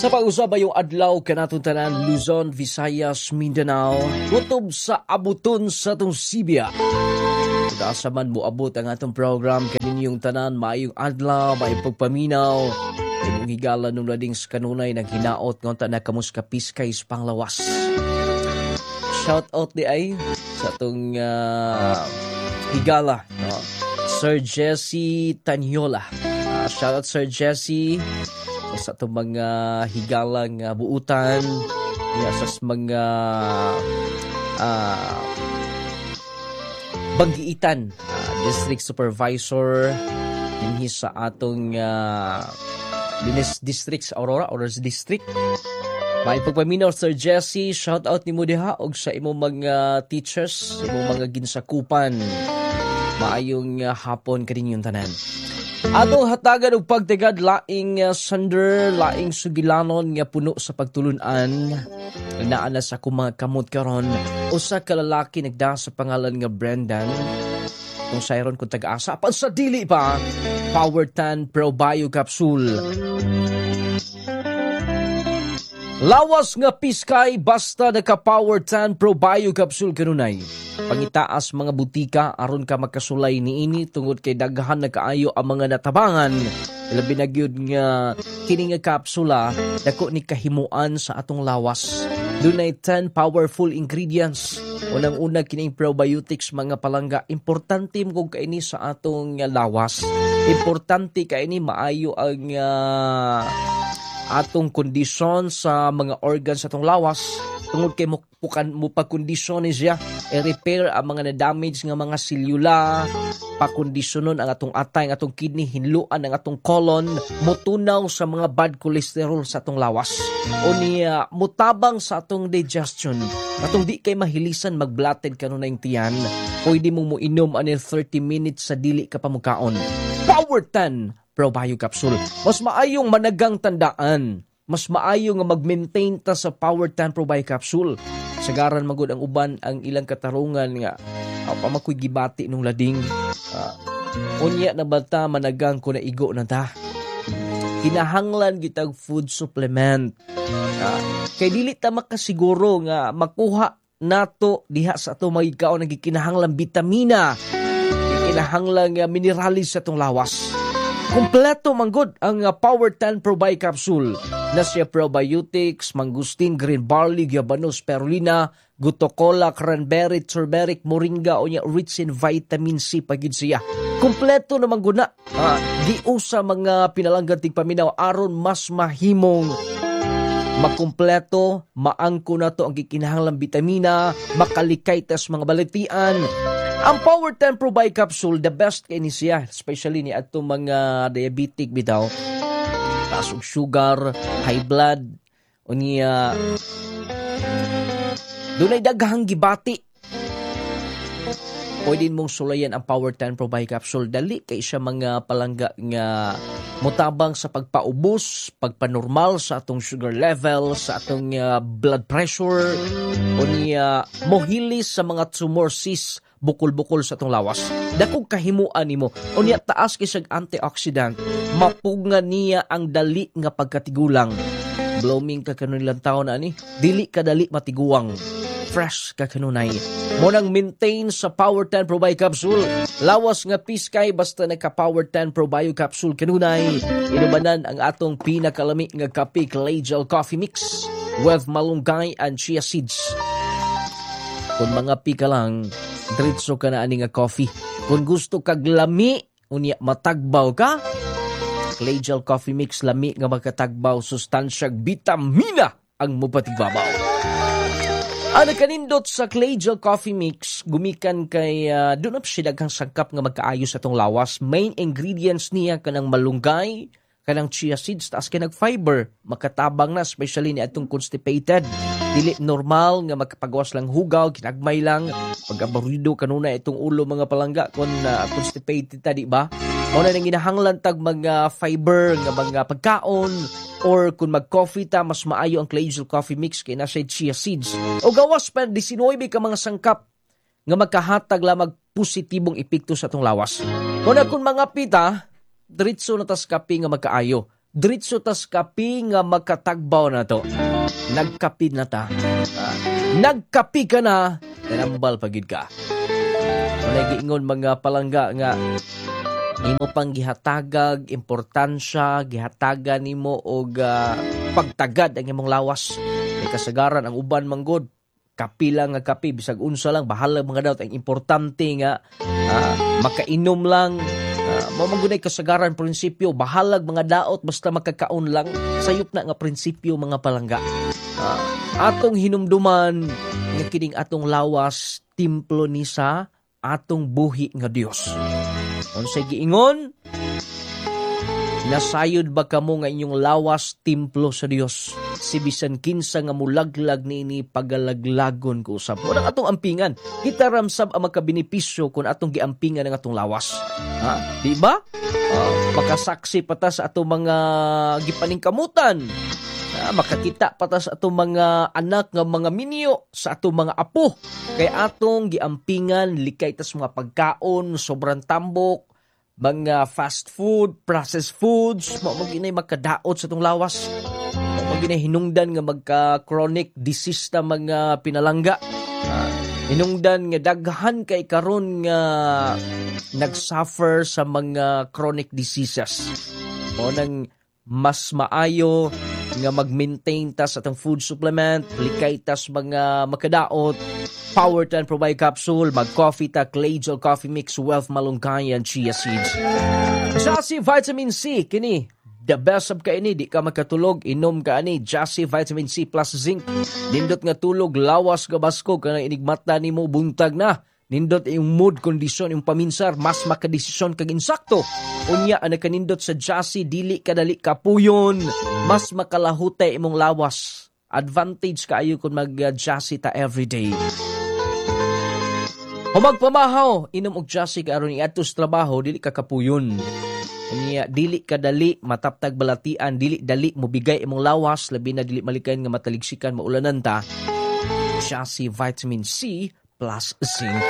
Sa pag-usaba yung adlaw kanatong tanan Luzon, Visayas, Mindanao, kutob sa abuton sa tong Sibia. Asa man mo abot ang atong program kaninyong tanan, maayong adlaw, maayong pagpaminaw. Inyong higala nung lading sa kanunay naghinaot ngonta na kamus kapiskay sa panglawas. Shout out di ay sa atong higala, no? Sir Jesse Tanyola. Shout out Sir Jesse sa itong mga higalang buutan, sa mga Banggiitan, District Supervisor, dinhi sa atong District sa Aurora District. May pagpaminaw Sir Jesse, shout out ni mo diha og sa imong mga teachers, imong mga ginsakupan. Maayong hapon kaninyong tanan. Atong hatagan og pagtigad laing sander, laing sugilanon nga puno sa pagtulunan. Naa na sa mga kamot karon, usa ka lalaki nagda sa pangalan nga Brendan. Kung sayron kung taga-asa apan sa dili pa, Powertan Probio Capsule. Lawas nga piskay basta naka Powertan Probio Capsule kanunay. Pangitaas mga butika aron ka makasulay niini tungod kay daghan na kaayo ang mga natabangan. Labi na gyud nga kini nga kapsula dako ni kahimuan sa atong lawas. Dunay 10 powerful ingredients. Unang-una kining probiotics mga palangga, importante mo kaini sa atong lawas. Importante kaini maayo ang atong kondisyon sa mga organs sa atong lawas. Tungod kay mo pagkondisyon siya, i-repair ang mga na-damage nga mga selula, pakondisyonon ang atong atay, ang atong kidney, hinluan ang atong colon, mutunaw sa mga bad cholesterol sa atong lawas. O niya, mutabang sa atong digestion. Atong di kay mahilisan magblatted kanunay tiyan, pwede mo inom anil 30 minutes sa dili ka pamukaon. Powertan Probio Capsule. Mas maayong managang tandaan. Mas maayo nga mag-maintain ta sa Powertan Probio Capsule. Sagaran magud ang uban ang ilang katarungan nga pamakoy gibati nung lading. Unya na bata managang ko na igo na ta. Kinahanglan gitag food supplement. Kay dili ta makasiguro nga makuha nato diha sa ato magikaon ang gikinahanglan vitamina. Kinahanglan nga mineralis sa atong lawas. Kompleto manggod ang Powertan Probio Capsule. Na siya probiotics, mangustin, green barley, guyabanos, spirulina, gutocola, cranberry, turmeric, moringa, o niya rich in vitamin C pagid siya. Kompleto naman guna. Di usa mga pinalanggan tigpaminaw aron mas mahimong makumpleto, maangko na to ang gikinahanglang vitamina, makalikay tas mga balitian. Ang Powertan Probio Capsule, the best kay ni siya, especially ni atong mga diabetic bitaw. Taas og sugar, high blood, o niya dunay daghang gibati. Pwede mong sulayan ang Powertan Probio Capsule. Dali kay siya mga palangga nga mutabang sa pagpaubos, pagpanormal sa atong sugar level, sa atong blood pressure, o niya mohilis sa mga tumor cysts, bukol-bukol sa atong lawas. Dakog kahimuan nimo. O niya taas kisag antioxidant. Mapunga niya ang dali nga pagkatigulang. Blooming ka kanulang taon na ni. Dili ka dali matiguang. Fresh ka kanunay. Munang maintain sa Powertan Probio Capsule. Lawas nga piskay basta nagka Powertan Probio Capsule kanunay. Inubanan ang atong pinakalami nga kape Collegial Coffee Mix with malunggay and chia seeds. Kung mga pika lang, diretso ka na ani nga coffee. Kung gusto kag lami, unya matagbaw ka, Collegial Coffee Mix lami nga makatagbaw, sustansyag vitamina ang mupatigbabaw. Ang kanindot sa Collegial Coffee Mix, gumikan kay doon up siya daghang sangkap nga magkaayos atong lawas. Main ingredients niya kanang malunggay, kanang chia seeds, taas kanang fiber, makatabang na, especially ni atong constipated. Dili normal nga makapagawas lang hugaw, kinagmay lang, pag-abarido kanuna itong ulo mga palangga kung constipated ta, di ba? O na nang ginahanglan tag mga fiber nga mga pagkaon, or kung mag-coffee ta, mas maayo ang Collegial Coffee Mix kay nasa chia seeds. O gawas pa, 19 ka mga sangkap nga magkahatag lamang positibong epekto sa atong lawas. O na kung mga pita, diretso na tas kape nga magkaayo. Diretso tas kapi nga makatagbaw na to. Nagkapi na ta. Nagkapi ka na, tinambal pagid ka. Wala giingon mga palangga nga imo pang gihatagag importansya, gihatagan nimo og pagtagad ang imong lawas. Kay kasagaran ang uban manggod kapi lang nga kapi, bisag unsa lang bahala mga daot. Ang importante nga makainom lang, mamangunay kasagaran prinsipyo, bahalag mga daot basta makakaon lang. Sayop na nga prinsipyo mga palangga. Atong hinumduman nga kining atong lawas templo ni sa atong buhi nga Dios. Unsay giingon? Nasayod ba kamo nga inyong lawas templo sa Dios? Si bisan kinsa nga mulaglag niini pagalaglagon ko usab. Wala atong ampingan. Kita ramsab ang makabenepisyo kung atong giampingan ang atong lawas. Di ba? Makasaksi pa ta sa atong mga gipaningkamutan. Makakita pa ta sa atong mga anak nga mga minyo, sa atong mga apo. Kay atong giampingan likay tas mga pagkaon, sobrang tambok, mga fast food, processed foods, maginay makadaot sa atong lawas. Maginay hinungdan nga magka-chronic disease na mga pinalangga. Hinungdan nga daghan kay karon nga nagsuffer sa mga chronic diseases. O nang mas maayo nga mag-maintain ta sa atong food supplement, likay tas mga makadaot, Power 10 Provide Capsule, mag-coffee ta, Clay-Gel Coffee Mix, Wealth Malunggay, and Chia Seeds. Jassy Vitamin C, kini, the best of kaini, di ka makatulog, inom ka ani, Jassy Vitamin C plus Zinc. Nindot nga tulog, lawas ka basko, kanang inigmata ni mo, buntag na. Nindot yung mood, kondisyon, yung paminsar, mas makadesisyon kag insakto. Unya, ang nakanindot sa Jassy, dili kadali kapuyon, mas makalahutay imong lawas. Advantage kaayo kung mag-Jassy ta everyday. O magpamahaw, inom og Jassy karon iadto sa trabaho, dili ka kapuyon. Unya, dili kadali mataptag balatian, dili dali mo bigay imong lawas, labi na dili malikayan nga mataligsikan maulanan ta. Jassy Vitamin C plus Zinc.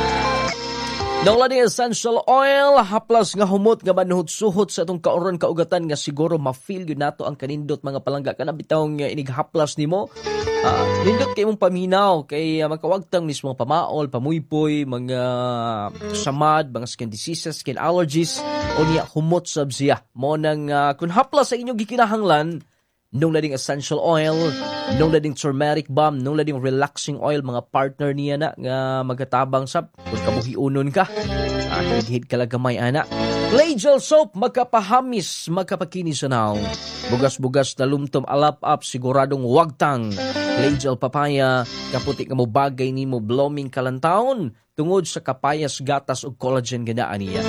Nawala ni essential oil, haplas nga humot nga manhut-suhot sa itong kauron kaugatan nga siguro ma-feel yun nato ang kanindot mga palangga. Kanabitawang inighaplas ni mo. Nindot kay mong paminaw, kay makawagtang mismo pamaol, pamuypoy, mga samad, mga skin diseases, skin allergies, o niya humot sab siya. Mo nang kung haplas sa inyong gikinahanglan, nung lading essential oil, nung lading turmeric balm, nung lading relaxing oil, mga partner niya na nga magatabang sab kung kabuhiunon ka. Hid ka lang gamay ana. Clay-Gel soap, magkapahamis, magkapakinis na. Bugas-bugas na lumtom alap-up, siguradong wagtang. Clay-Gel papaya, kaputi nga mo bagay ni mo blooming kalantaon, tungod sa kapayas, gatas o collagen ganaan niya.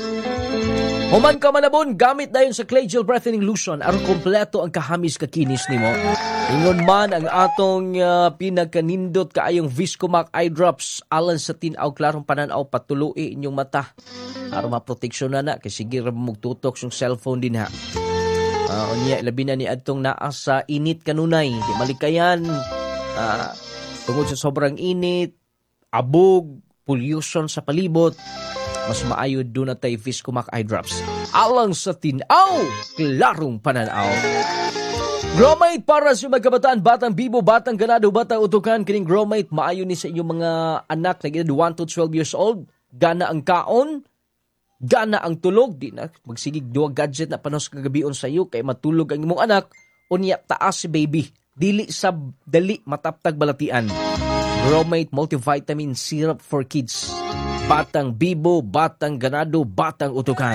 Human ka manabon, gamit na yun sa Clay-Gel Breathing Lotion aron kompleto ang kahamis kakinis nimo. Ingon man ang atong pinagkanindot kaayong Viscomac Eye Drops alang sa tinaw klarong pananaw patului inyong mata. Aron maproteksyon na kay sige ra magtutok yung cellphone din ha. Unya labi na ni adtong naa sa init kanunay, di malikayan. Tungod sa sobrang init, abog, pollution sa palibot, mas maayo doon na tayo Viscomac Eye Drops. Alang sa tinaw, klarong pananaw. Gromate para sa magkabataan, batang bibo, batang ganado, batang utukan. Kining Gromate, maayo ni sa inyong mga anak na edad 1 to 12 years old. Gana ang kaon, gana ang tulog. Di na magsigig duwag gadget na panos kagabion sa iyo kay matulog ang imong anak. Unya taas si baby. Dili sa dali mataptag balatian. Gromate Multivitamin Syrup for Kids. Batang bibo, batang ganado, batang utukan.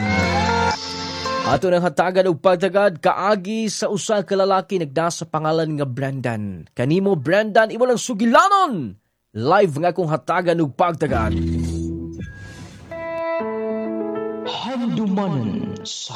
Ato nang hatagan og pagtagad kaagi sa usa ka lalaki nagda sa pangalan nga Brandon. Kanimo Brandon, imo lang sugilanon. Live nga kong hatagan og pagtagad. Handumanon sa